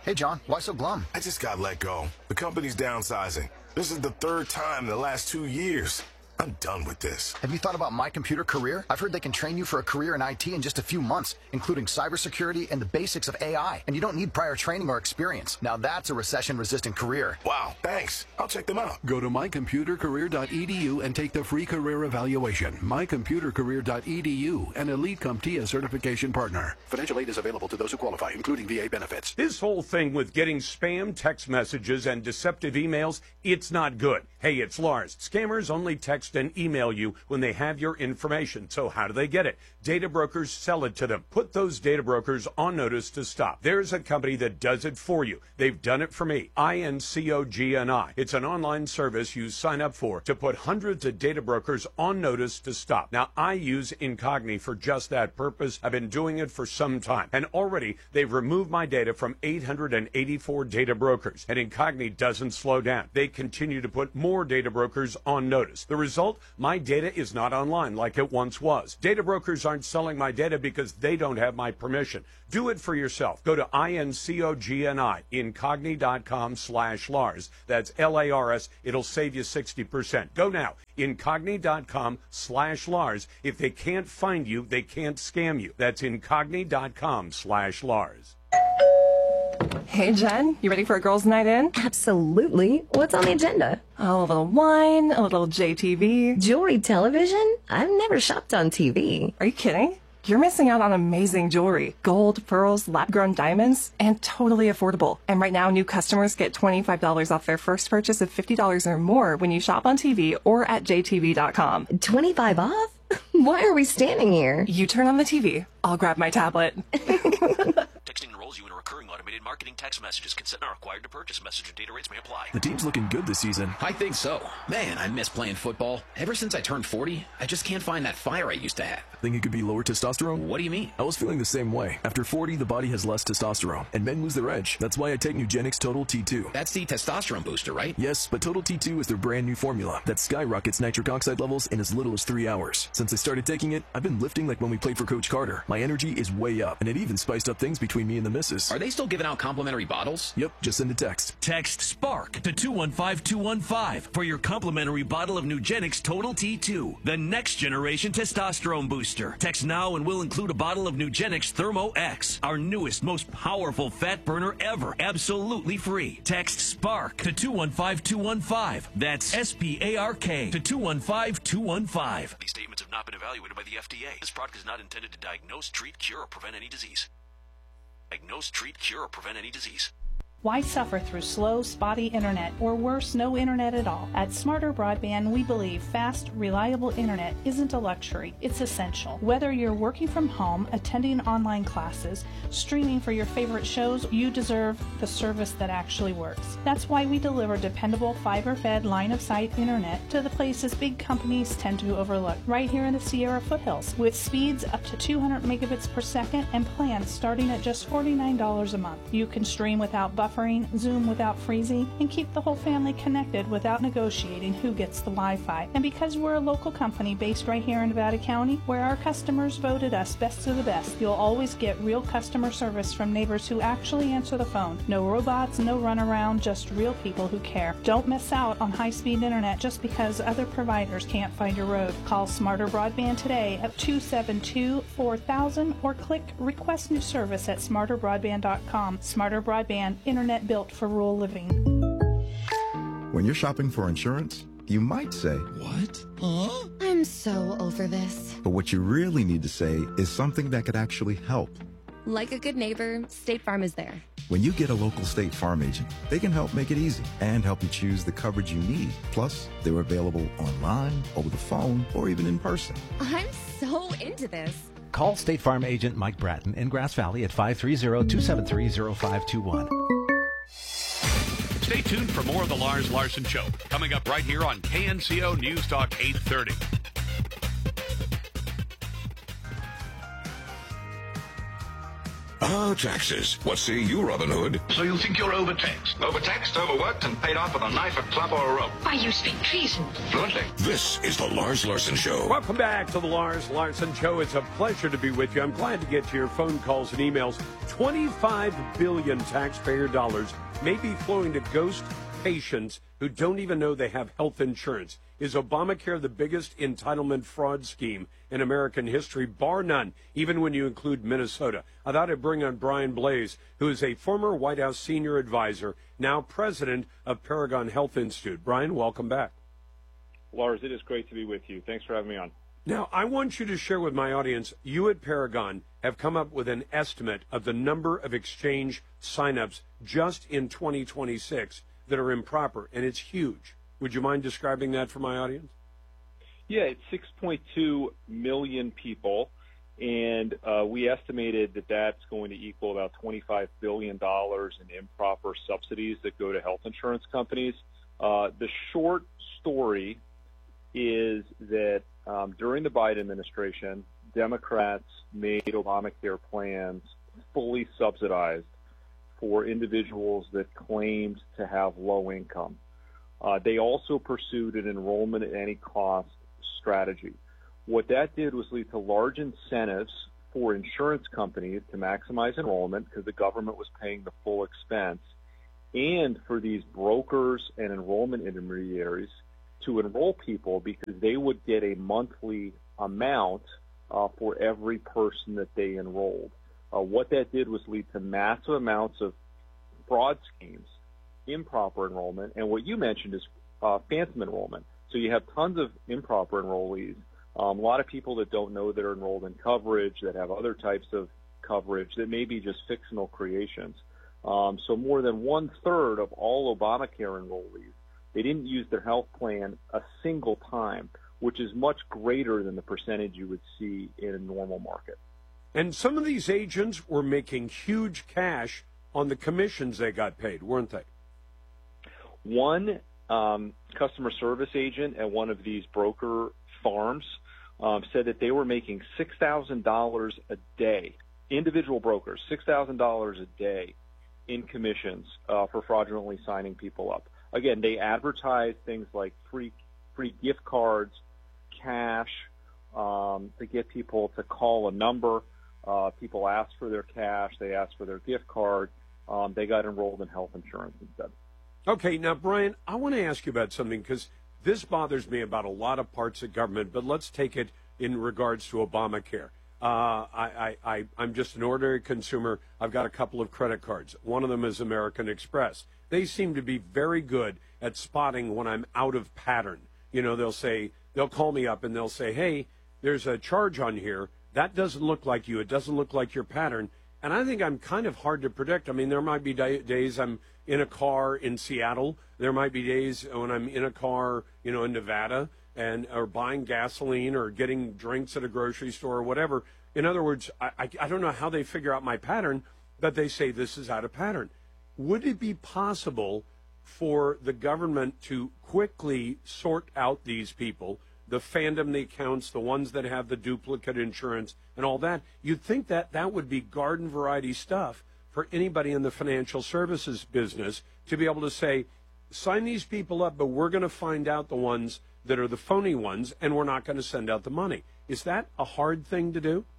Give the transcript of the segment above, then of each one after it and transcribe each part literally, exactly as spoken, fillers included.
Hey, John, why so glum? I just got let go. The company's downsizing. This is the third time in the last two years. I'm done with this. Have you thought about My Computer Career? I've heard they can train you for a career in I T in just a few months, including cybersecurity and the basics of A I. And you don't need prior training or experience. Now that's a recession-resistant career. Wow, thanks. I'll check them out. Go to my computer career dot e d u and take the free career evaluation. my computer career dot e d u, an Elite CompTIA certification partner. Financial aid is available to those who qualify, including V A benefits. This whole thing with getting spam text messages and deceptive emails, it's not good. Hey, it's Lars. Scammers only text and email you when they have your information. So how do they get it? Data brokers sell it to them. Put those data brokers on notice to stop. There's a company that does it for you. They've done it for me. I N C O G N I. It's an online service you sign up for to put hundreds of data brokers on notice to stop. Now, I use Incogni for just that purpose. I've been doing it for some time. And already, they've removed my data from eight hundred eighty-four data brokers. And Incogni doesn't slow down. They continue to put more data brokers on notice. The result? My data is not online like it once was. Data brokers aren't selling my data because they don't have my permission. Do it for yourself. Go to I N C O G N I, incogni dot com slash Lars. That's L A R S. It'll save you sixty percent. Go now, incogni dot com slash Lars. If they can't find you, they can't scam you. That's incogni dot com slash Lars. Hey, Jen, you ready for a girls' night in? Absolutely. What's on the agenda? Oh, a little wine, a little J T V. Jewelry television? I've never shopped on T V. Are you kidding? You're missing out on amazing jewelry. Gold, pearls, lab-grown diamonds, and totally affordable. And right now, new customers get twenty-five dollars off their first purchase of fifty dollars or more when you shop on T V or at j t v dot com. twenty-five off? Why are we standing here? You turn on the T V. I'll grab my tablet. Texting enrolls you in a recurring automated marketing text messages. Consent not required to purchase. Message and data rates may apply. The team's looking good this season. I think so. Man, I miss playing football. Ever since I turned forty, I just can't find that fire I used to have. Think it could be lower testosterone? What do you mean? I was feeling the same way. After forty, the body has less testosterone, and men lose their edge. That's why I take Nugenix Total T two. That's the testosterone booster, right? Yes, but Total T two is their brand new formula that skyrockets nitric oxide levels in as little as three hours. Since I started taking it, I've been lifting like when we played for Coach Carter. My energy is way up, and it even spiced up things between me and the missus. Are they still giving out complimentary bottles? Yep, just send a text. Text SPARK to two one five two one five for your complimentary bottle of Nugenix Total T two, the next generation testosterone booster. Text now and we'll include a bottle of Nugenix Thermo X, our newest, most powerful fat burner ever, absolutely free. Text SPARK to two one five two one five. That's S P A R K to two one five two one five. These statements have not been evaluated by the F D A. This product is not intended to diagnose, treat, cure, or prevent any disease. Diagnose, treat, cure, or prevent any disease. Why suffer through slow, spotty internet, or worse, no internet at all? At Smarter Broadband, we believe fast, reliable internet isn't a luxury, it's essential. Whether you're working from home, attending online classes, streaming for your favorite shows, you deserve the service that actually works. That's why we deliver dependable, fiber-fed, line-of-sight internet to the places big companies tend to overlook, right here in the Sierra foothills, with speeds up to two hundred megabits per second and plans starting at just forty-nine dollars a month. You can stream without buffering, Zoom without freezing, and keep the whole family connected without negotiating who gets the Wi-Fi. And because we're a local company based right here in Nevada County, where our customers voted us best of the best, you'll always get real customer service from neighbors who actually answer the phone. No robots, no runaround, just real people who care. Don't miss out on high-speed internet just because other providers can't find your road. Call Smarter Broadband today at two seven two, four thousand or click Request New Service at smarter broadband dot com. Smarter Broadband, internet built for rural living. When you're shopping for insurance, you might say, "What? Huh? I'm so over this." But what you really need to say is something that could actually help. Like a good neighbor, State Farm is there. When you get a local State Farm agent, they can help make it easy and help you choose the coverage you need. Plus, they're available online, over the phone, or even in person. I'm so into this. Call State Farm agent Mike Bratton in Grass Valley at five three zero, two seven three, zero five two one. Stay tuned for more of the Lars Larson Show, coming up right here on K N C O News Talk eight thirty. Ah, taxes. What say you, Robin Hood? So you think you're overtaxed? Overtaxed, overworked, and paid off with a knife, a club, or a rope? Why, you speak treason. Fluently. This is the Lars Larson Show. Welcome back to the Lars Larson Show. It's a pleasure to be with you. I'm glad to get to your phone calls and emails. twenty-five billion taxpayer dollars may be flowing to ghost patients who don't even know they have health insurance. Is Obamacare the biggest entitlement fraud scheme in American history, bar none, even when you include Minnesota? I thought I'd bring on Brian Blaze, who is a former White House senior advisor, now president of Paragon Health Institute. Brian, welcome back. Lars, it is great to be with you. Thanks for having me on. Now, I want you to share with my audience, you at Paragon have come up with an estimate of the number of exchange signups just in twenty twenty-six that are improper, and it's huge. Would you mind describing that for my audience? Yeah, it's six point two million people, and uh, we estimated that that's going to equal about twenty-five billion dollars in improper subsidies that go to health insurance companies. Uh, the short story is that um, during the Biden administration, Democrats made Obamacare plans fully subsidized for individuals that claimed to have low income. Uh, they also pursued an enrollment at any cost strategy. What that did was lead to large incentives for insurance companies to maximize enrollment because the government was paying the full expense, and for these brokers and enrollment intermediaries to enroll people because they would get a monthly amount uh, for every person that they enrolled. Uh, what that did was lead to massive amounts of fraud schemes, improper enrollment, and what you mentioned is uh, phantom enrollment. So you have tons of improper enrollees, um, a lot of people that don't know they're enrolled in coverage, that have other types of coverage that may be just fictional creations. Um, so more than one-third of all Obamacare enrollees, they didn't use their health plan a single time, which is much greater than the percentage you would see in a normal market. And some of these agents were making huge cash on the commissions they got paid, weren't they? One um, customer service agent at one of these broker farms um, said that they were making six thousand dollars a day, individual brokers, six thousand dollars a day in commissions uh, for fraudulently signing people up. Again, they advertised things like free free gift cards, cash, um, to get people to call a number. Uh, people asked for their cash. They asked for their gift card. Um, they got enrolled in health insurance instead. Okay, now, Brian, I want to ask you about something because this bothers me about a lot of parts of government, but let's take it in regards to Obamacare. Uh, I, I, I, I'm just an ordinary consumer. I've got a couple of credit cards. One of them is American Express. They seem to be very good at spotting when I'm out of pattern. You know, they'll say, they'll call me up and they'll say, hey, there's a charge on here. That doesn't look like you. It doesn't look like your pattern. And I think I'm kind of hard to predict. I mean, there might be day, days I'm in a car in Seattle. There might be days when I'm in a car, you know, in Nevada and or buying gasoline or getting drinks at a grocery store or whatever. In other words, I, I, I don't know how they figure out my pattern, but they say this is out of pattern. Would it be possible for the government to quickly sort out these people, the fandom, the accounts, the ones that have the duplicate insurance and all that? You'd think that that would be garden variety stuff for anybody in the financial services business to be able to say, sign these people up, but we're going to find out the ones that are the phony ones, and we're not going to send out the money. Is that a hard thing to do?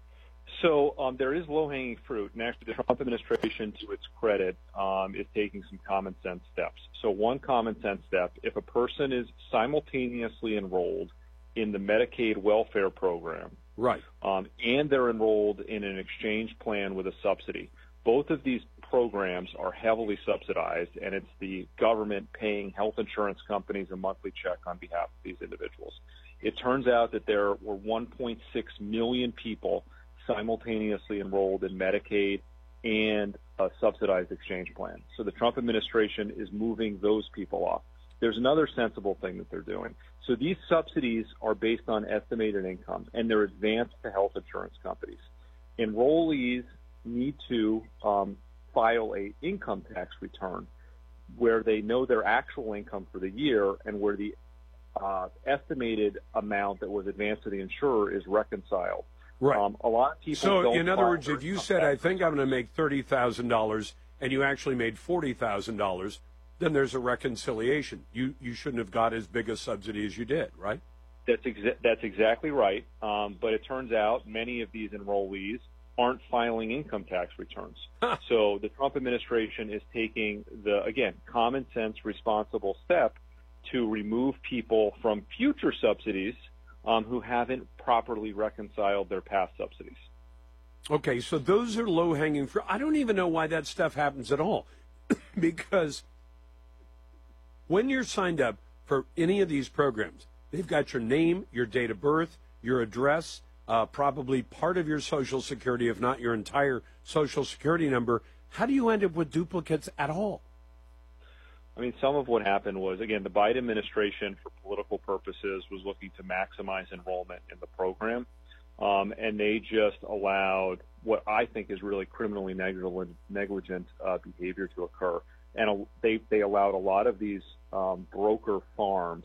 So um, there is low-hanging fruit, and actually the Trump administration, to its credit, um, is taking some common sense steps. So one common sense step, if a person is simultaneously enrolled in the Medicaid welfare program, right, um, and they're enrolled in an exchange plan with a subsidy, both of these programs are heavily subsidized, and it's the government paying health insurance companies a monthly check on behalf of these individuals. It turns out that there were one point six million people simultaneously enrolled in Medicaid and a subsidized exchange plan. So the Trump administration is moving those people off. There's another sensible thing that they're doing. So these subsidies are based on estimated income, and they're advanced to health insurance companies. Enrollees need to um, file a income tax return where they know their actual income for the year and where the uh, estimated amount that was advanced to the insurer is reconciled. Right. Um, a lot of people So, don't in other file words, their if you income said, I tax think I'm going to make thirty thousand dollars and you actually made forty thousand dollars, then there's a reconciliation. You you shouldn't have got as big a subsidy as you did, right? That's exa- that's exactly right. Um, but it turns out many of these enrollees aren't filing income tax returns. So the Trump administration is taking the, again, common sense, responsible step to remove people from future subsidies um, who haven't properly reconciled their past subsidies. Okay, so those are low-hanging fruit. I don't even know why that stuff happens at all. Because when you're signed up for any of these programs, they've got your name, your date of birth, your address, uh, probably part of your Social Security, if not your entire Social Security number. How do you end up with duplicates at all? I mean, some of what happened was, again, the Biden administration, for political purposes, was looking to maximize enrollment in the program. Um, and they just allowed what I think is really criminally negligent, negligent uh, behavior to occur. And they, they allowed a lot of these um, broker farms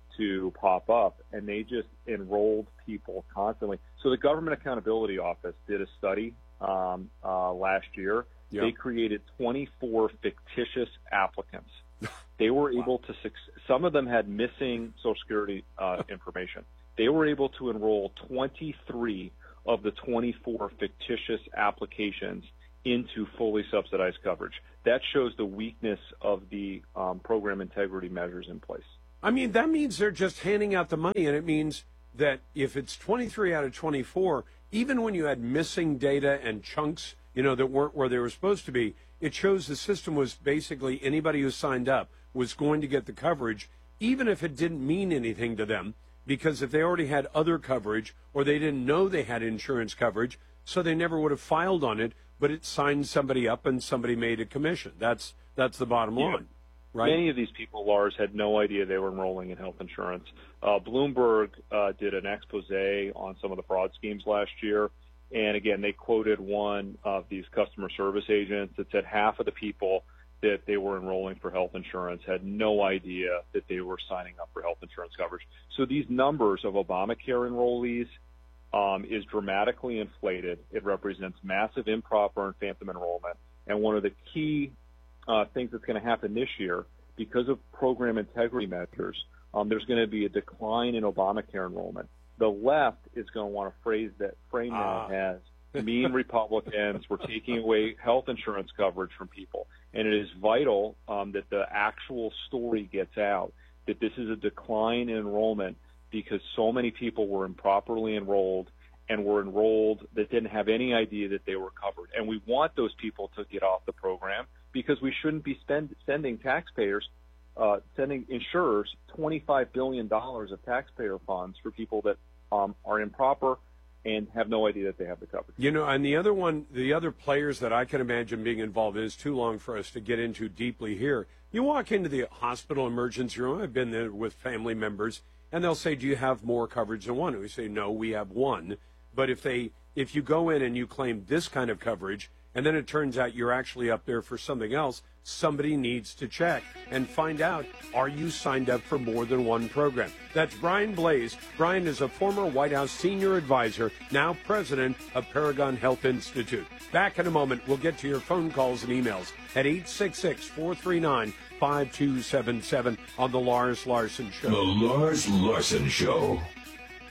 to pop up, and they just enrolled people constantly. So the Government Accountability Office did a study um, uh, last year. Yeah. They created twenty-four fictitious applicants. They were wow. able to, some of them had missing Social Security uh, information. They were able to enroll twenty-three of the twenty-four fictitious applications into fully subsidized coverage. That shows the weakness of the um, program integrity measures in place. I mean, that means they're just handing out the money, and it means that if it's twenty-three out of twenty-four, even when you had missing data and chunks, you know, that weren't where they were supposed to be, it shows the system was basically anybody who signed up was going to get the coverage, even if it didn't mean anything to them, because if they already had other coverage or they didn't know they had insurance coverage, so they never would have filed on it, but it signed somebody up and somebody made a commission. That's that's the bottom Yeah. line. Right. Many of these people, Lars, had no idea they were enrolling in health insurance. Uh, Bloomberg uh, did an expose on some of the fraud schemes last year. And again, they quoted one of these customer service agents that said half of the people that they were enrolling for health insurance had no idea that they were signing up for health insurance coverage. So these numbers of Obamacare enrollees um, is dramatically inflated. It represents massive improper and phantom enrollment. And one of the key Uh, things that's going to happen this year, because of program integrity measures, um, there's going to be a decline in Obamacare enrollment. The left is going to want to phrase that frame Ah. that as mean Republicans. We're taking away health insurance coverage from people, and it is vital um, that the actual story gets out that this is a decline in enrollment because so many people were improperly enrolled and were enrolled that didn't have any idea that they were covered. And we want those people to get off the program, because we shouldn't be spend, sending taxpayers, uh, sending insurers twenty-five billion dollars of taxpayer funds for people that um, are improper and have no idea that they have the coverage. You know, and the other one, the other players that I can imagine being involved in, is too long for us to get into deeply here. You walk into the hospital emergency room, I've been there with family members, and they'll say, do you have more coverage than one? And we say, no, we have one. But if they, if you go in and you claim this kind of coverage, and then it turns out you're actually up there for something else, somebody needs to check and find out, are you signed up for more than one program? That's Brian Blaze. Brian is a former White House senior advisor, now president of Paragon Health Institute. Back in a moment, we'll get to your phone calls and emails at eight six six, four three nine, five two seven seven on The Lars Larson Show. The Lars Larson Show.